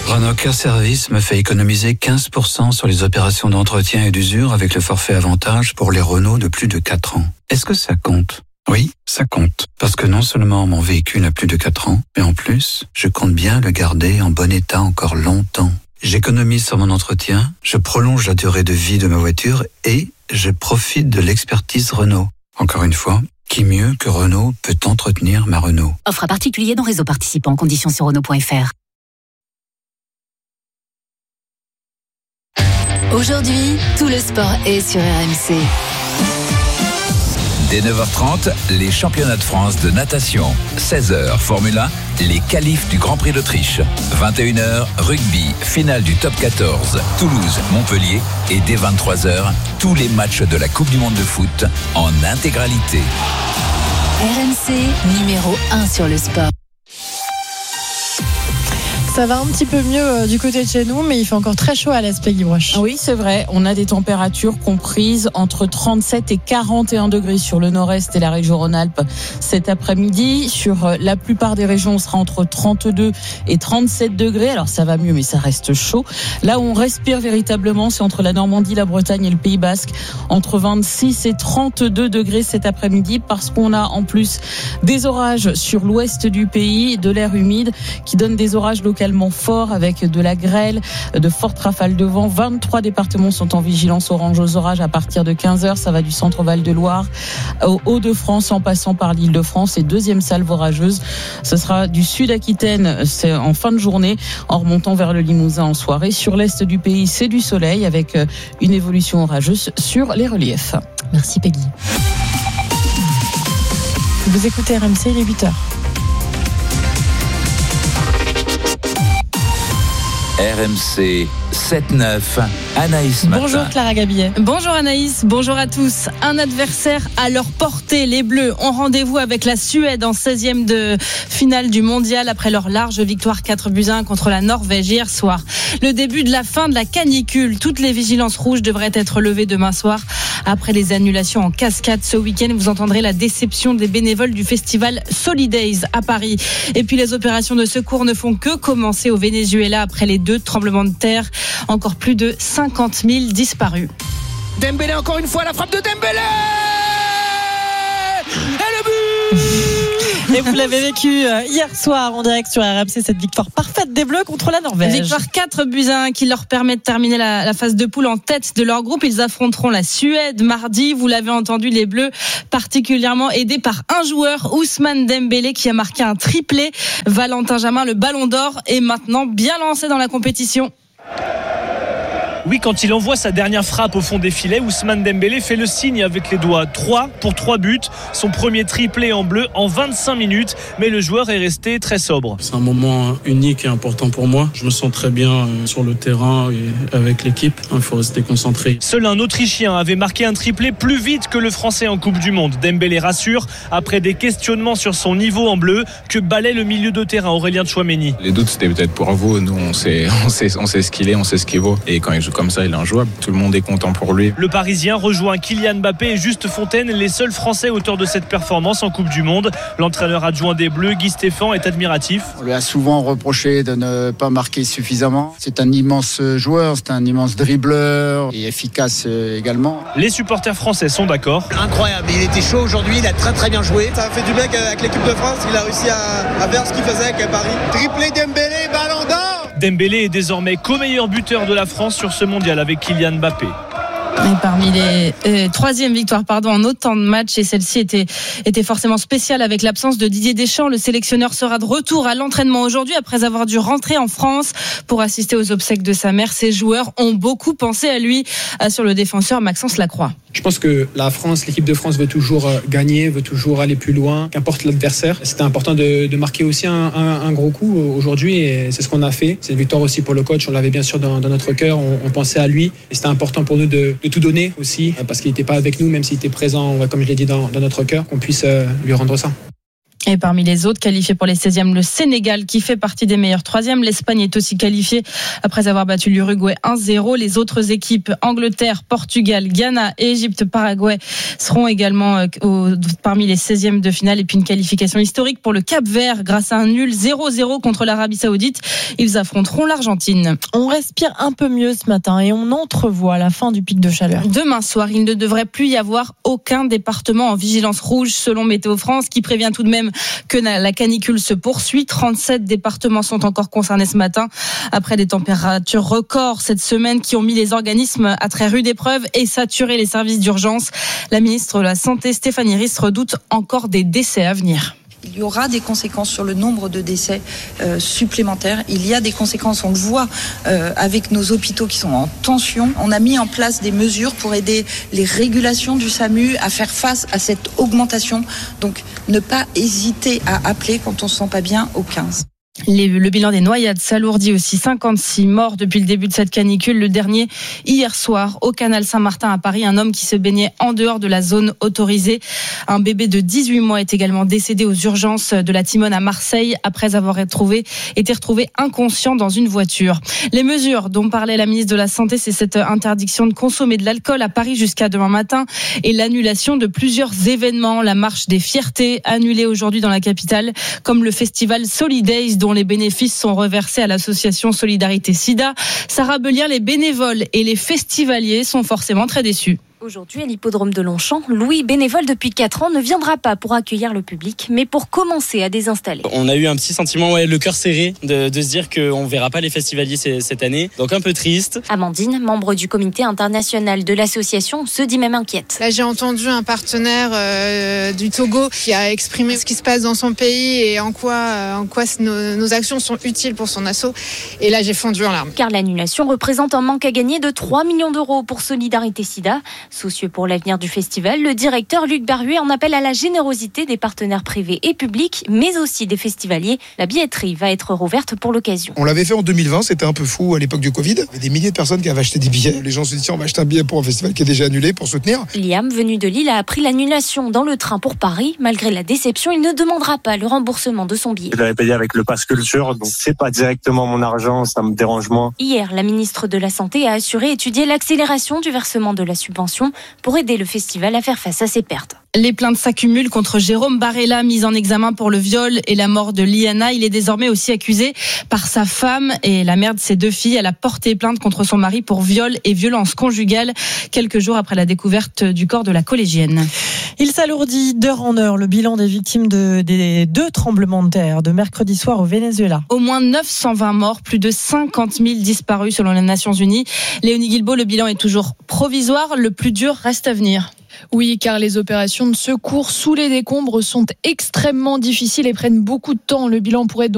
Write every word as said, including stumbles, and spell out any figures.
Renault Care Service me fait économiser quinze pour cent sur les opérations d'entretien et d'usure avec le forfait avantage pour les Renault de plus de quatre ans. Est-ce que ça compte ? Oui, ça compte. Parce que non seulement mon véhicule a plus de quatre ans, mais en plus, je compte bien le garder en bon état encore longtemps. J'économise sur mon entretien, je prolonge la durée de vie de ma voiture et je profite de l'expertise Renault. Encore une fois, qui mieux que Renault peut entretenir ma Renault ? Offre à particulier dans réseau participant. Conditions sur Renault point F R. Aujourd'hui, tout le sport est sur R M C. Dès neuf heures trente, les championnats de France de natation. seize heures, Formule un, les qualifs du Grand Prix d'Autriche. vingt et une heures, rugby, finale du top quatorze, Toulouse, Montpellier. Et dès vingt-trois heures, tous les matchs de la Coupe du Monde de foot en intégralité. R M C, numéro un sur le sport. Ça va un petit peu mieux euh, du côté de chez nous, mais il fait encore très chaud à l'Est, Peggy Broche. Oui, c'est vrai. On a des températures comprises entre trente-sept et quarante et un degrés sur le nord-est et la région Rhône-Alpes cet après-midi. Sur la plupart des régions, on sera entre trente-deux et trente-sept degrés. Alors ça va mieux, mais ça reste chaud. Là où on respire véritablement, c'est entre la Normandie, la Bretagne et le Pays Basque, entre vingt-six et trente-deux degrés cet après-midi, parce qu'on a en plus des orages sur l'ouest du pays, de l'air humide qui donne des orages localement fort avec de la grêle, de fortes rafales de vent. vingt-trois départements sont en vigilance orange aux orages à partir de quinze heures. Ça va du centre Val-de-Loire au Hauts-de-France en passant par l'Île-de-France. Et deuxième salve orageuse, ce sera du Sud-Aquitaine, c'est en fin de journée, en remontant vers le Limousin en soirée. Sur l'est du pays, c'est du soleil avec une évolution orageuse sur les reliefs. Merci Peggy. Vous écoutez R M C, il est huit heures. R M C sept neuf, Anaïs Martin. Bonjour Clara Gabillet. Bonjour Anaïs, bonjour à tous. Un adversaire à leur portée, les Bleus ont rendez-vous avec la Suède en seizième de finale du mondial après leur large victoire quatre buts à un contre la Norvège hier soir. Le début de la fin de la canicule. Toutes les vigilances rouges devraient être levées demain soir après les annulations en cascade ce week-end. Vous entendrez la déception des bénévoles du festival Solidays à Paris. Et puis les opérations de secours ne font que commencer au Venezuela après les deux tremblements de terre. Encore plus de cinquante mille disparus. Dembélé encore une fois, la frappe de Dembélé et le but. Et vous l'avez vécu hier soir en direct sur R M C, cette victoire parfaite des Bleus contre la Norvège. Victoire quatre buts à un qui leur permet de terminer la, la phase de poule en tête de leur groupe. Ils affronteront la Suède mardi. Vous l'avez entendu, les Bleus particulièrement aidés par un joueur, Ousmane Dembélé, qui a marqué un triplé. Valentin Jamin, le Ballon d'Or, est maintenant bien lancé dans la compétition. Oui, quand il envoie sa dernière frappe au fond des filets, Ousmane Dembélé fait le signe avec les doigts. trois pour trois buts, son premier triplé en bleu en vingt-cinq minutes, mais le joueur est resté très sobre. C'est un moment unique et important pour moi. Je me sens très bien sur le terrain et avec l'équipe. Il faut rester concentré. Seul un Autrichien avait marqué un triplé plus vite que le Français en Coupe du Monde. Dembélé rassure, après des questionnements sur son niveau en bleu, que balaie le milieu de terrain Aurélien Tchouaméni. Les doutes, c'était peut-être pour vous. Nous, on sait, on sait, on sait ce qu'il est, on sait ce qu'il vaut. Et quand il joue comme ça, il est injouable. Tout le monde est content pour lui. Le Parisien rejoint Kylian Mbappé et Juste Fontaine, les seuls Français auteurs de cette performance en Coupe du Monde. L'entraîneur adjoint des Bleus, Guy Stéphane, est admiratif. On lui a souvent reproché de ne pas marquer suffisamment. C'est un immense joueur, c'est un immense dribbleur et efficace également. Les supporters français sont d'accord. Incroyable, il était chaud aujourd'hui, il a très très bien joué. Ça a fait du bien avec l'équipe de France, il a réussi à, à faire ce qu'il faisait avec Paris. Triplé Dembélé, Ballon d'Or. Dembélé est désormais co-meilleur buteur de la France sur ce mondial avec Kylian Mbappé. Et parmi les euh, troisième victoire pardon en autant de matchs, et celle-ci était était forcément spéciale avec l'absence de Didier Deschamps. Le sélectionneur sera de retour à l'entraînement aujourd'hui après avoir dû rentrer en France pour assister aux obsèques de sa mère. Ses joueurs ont beaucoup pensé à lui, sur le défenseur Maxence Lacroix. Je pense que la France, l'équipe de France veut toujours gagner, veut toujours aller plus loin, qu'importe l'adversaire. C'était important de, de marquer aussi un, un, un gros coup aujourd'hui et c'est ce qu'on a fait. C'est une victoire aussi pour le coach, on l'avait bien sûr dans, dans notre cœur, on, on pensait à lui et c'était important pour nous de, de tout donner aussi parce qu'il n'était pas avec nous, même s'il était présent, comme je l'ai dit, dans, dans notre cœur, qu'on puisse lui rendre ça. Et parmi les autres qualifiés pour les seizièmes, le Sénégal qui fait partie des meilleurs troisièmes. L'Espagne est aussi qualifiée après avoir battu l'Uruguay un zéro. Les autres équipes, Angleterre, Portugal, Ghana, Égypte, Paraguay, seront également au, parmi les seizièmes de finale. Et puis une qualification historique pour le Cap-Vert grâce à un nul zéro zéro contre l'Arabie Saoudite. Ils affronteront l'Argentine. On respire un peu mieux ce matin et on entrevoit la fin du pic de chaleur. Demain soir, il ne devrait plus y avoir aucun département en vigilance rouge selon Météo France qui prévient tout de même que la canicule se poursuit. trente-sept départements sont encore concernés ce matin après des températures records cette semaine qui ont mis les organismes à très rude épreuve et saturé les services d'urgence. La ministre de la Santé, Stéphanie Rist, redoute encore des décès à venir. Il y aura des conséquences sur le nombre de décès euh, supplémentaires. Il y a des conséquences, on le voit euh, avec nos hôpitaux qui sont en tension. On a mis en place des mesures pour aider les régulations du SAMU à faire face à cette augmentation. Donc ne pas hésiter à appeler quand on ne se sent pas bien au quinze. Les, le bilan des noyades s'alourdit aussi. cinquante-six morts depuis le début de cette canicule. Le dernier, hier soir, au canal Saint-Martin à Paris. Un homme qui se baignait en dehors de la zone autorisée. Un bébé de dix-huit mois est également décédé aux urgences de la Timone à Marseille après avoir retrouvé, été retrouvé inconscient dans une voiture. Les mesures dont parlait la ministre de la Santé, c'est cette interdiction de consommer de l'alcool à Paris jusqu'à demain matin et l'annulation de plusieurs événements. La marche des fiertés annulée aujourd'hui dans la capitale, comme le festival Solidays dont les bénéfices sont reversés à l'association Solidarité Sida. Sarah Belien, les bénévoles et les festivaliers sont forcément très déçus. Aujourd'hui, à l'hippodrome de Longchamp, Louis, bénévole depuis quatre ans, ne viendra pas pour accueillir le public, mais pour commencer à désinstaller. On a eu un petit sentiment, ouais, le cœur serré, de, de se dire qu'on ne verra pas les festivaliers cette année, donc un peu triste. Amandine, membre du comité international de l'association, se dit même inquiète. Là, j'ai entendu un partenaire euh, du Togo qui a exprimé ce qui se passe dans son pays et en quoi, euh, en quoi nos, nos actions sont utiles pour son assaut. Et là, j'ai fondu en larmes. Car l'annulation représente un manque à gagner de trois millions d'euros pour Solidarité Sida. Soucieux pour l'avenir du festival, le directeur Luc Berruet en appelle à la générosité des partenaires privés et publics, mais aussi des festivaliers. La billetterie va être rouverte pour l'occasion. On l'avait fait en deux mille vingt, c'était un peu fou à l'époque du Covid. Il y avait des milliers de personnes qui avaient acheté des billets. Les gens se disaient on va acheter un billet pour un festival qui est déjà annulé pour soutenir. Liam, venu de Lille, a appris l'annulation dans le train pour Paris. Malgré la déception, il ne demandera pas le remboursement de son billet. Je l'avais payé avec le pass culture, donc c'est pas directement mon argent, ça me dérange moins. Hier, la ministre de la Santé a assuré étudier l'accélération du versement de la subvention pour aider le festival à faire face à ses pertes. Les plaintes s'accumulent contre Jérôme Barella, mis en examen pour le viol et la mort de Liana. Il est désormais aussi accusé par sa femme et la mère de ses deux filles. Elle a porté plainte contre son mari pour viol et violence conjugale, quelques jours après la découverte du corps de la collégienne. Il s'alourdit d'heure en heure le bilan des victimes de, des deux tremblements de terre de mercredi soir au Venezuela. Au moins neuf cent vingt morts, plus de cinquante mille disparus selon les Nations Unies. Léonie Guilbault, le bilan est toujours provisoire. Le plus dur reste à venir. Oui, car les opérations de secours sous les décombres sont extrêmement difficiles et prennent beaucoup de temps. Le bilan pourrait donc